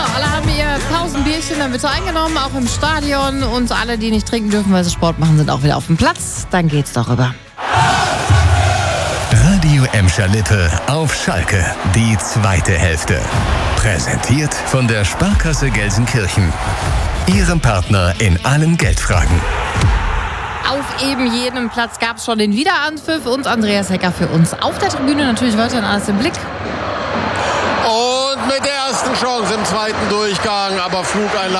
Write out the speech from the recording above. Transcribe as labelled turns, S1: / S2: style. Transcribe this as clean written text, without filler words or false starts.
S1: alle haben ihr Pausenbierchen dann bitte eingenommen, auch im Stadion. Und alle, die nicht trinken dürfen, weil sie Sport machen, sind auch wieder auf dem Platz. Dann geht's doch rüber.
S2: Radio Emscher Lippe auf Schalke. Die zweite Hälfte. Präsentiert von der Sparkasse Gelsenkirchen. Ihrem Partner in allen Geldfragen.
S1: Auf eben jedem Platz gab es schon den Wiederanpfiff und Andreas Hecker für uns auf der Tribüne. Natürlich weiterhin alles im Blick.
S3: Und mit der ersten Chance im zweiten Durchgang, aber Flugeinlage.